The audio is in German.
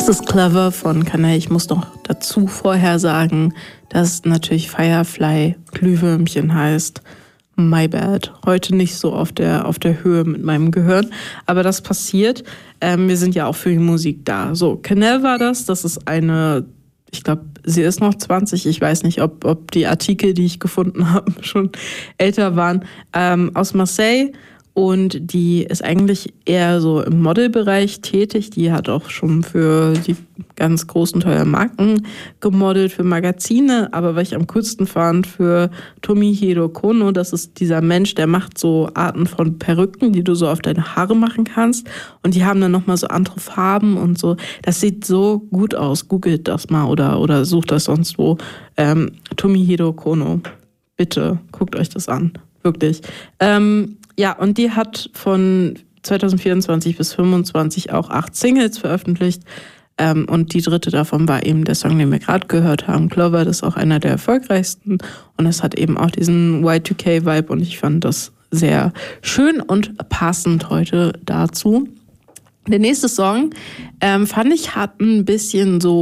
Das ist Clever von Kanai. Ich muss noch dazu vorher sagen, dass natürlich Firefly Glühwürmchen heißt. My bad. Heute nicht so auf der Höhe mit meinem Gehirn. Aber das passiert. Wir sind ja auch für die Musik da. So, Canal war das. Das ist eine, ich glaube, sie ist noch 20. Ich weiß nicht, ob die Artikel, die ich gefunden habe, schon älter waren. Aus Marseille. Und die ist eigentlich eher so im Modelbereich tätig. Die hat auch schon für die ganz großen, teuren Marken gemodelt, für Magazine. Aber was ich am coolsten fand, für Tomohiro Kono, das ist dieser Mensch, der macht so Arten von Perücken, die du so auf deine Haare machen kannst. Und die haben dann nochmal so andere Farben und so. Das sieht so gut aus. Googelt das mal oder sucht das sonst wo. Tomohiro Kono. Bitte, guckt euch das an. Wirklich. Ja, und die hat von 2024 bis 2025 auch 8 Singles veröffentlicht. Und die dritte davon war eben der Song, den wir gerade gehört haben, Clover. Das ist auch einer der erfolgreichsten. Und es hat eben auch diesen Y2K-Vibe. Und ich fand das sehr schön und passend heute dazu. Der nächste Song, fand ich, hat ein bisschen so